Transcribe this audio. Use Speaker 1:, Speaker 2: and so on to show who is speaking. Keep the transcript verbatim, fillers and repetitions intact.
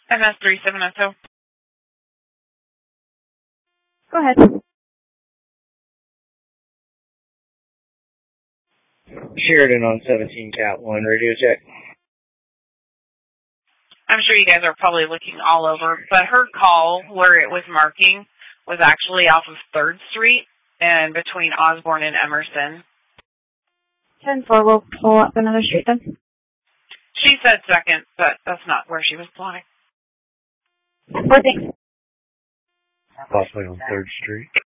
Speaker 1: M S three seven oh two.
Speaker 2: Go ahead.
Speaker 3: Sheridan on seventeen Cat one, radio check.
Speaker 1: I'm sure you guys are probably looking all over, but her call where it was marking was actually off of third Street and between Osborne and Emerson.
Speaker 2: ten four, we'll pull up another street then.
Speaker 1: She said second, but that's not where she was flying.
Speaker 2: Four things.
Speaker 3: Possibly on third Street.